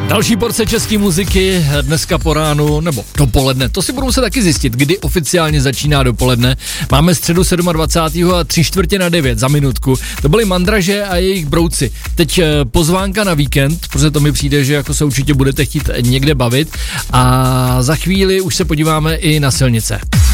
Další porce české muziky dneska po ránu, nebo dopoledne, to si budu muset taky zjistit, kdy oficiálně začíná dopoledne. Máme středu 27. a 8:45 za minutku. To byly Mandraže a jejich brouci. Teď pozvánka na víkend, protože to mi přijde, že jako se určitě budete chtít někde bavit a za chvíli už se podíváme i na silnice.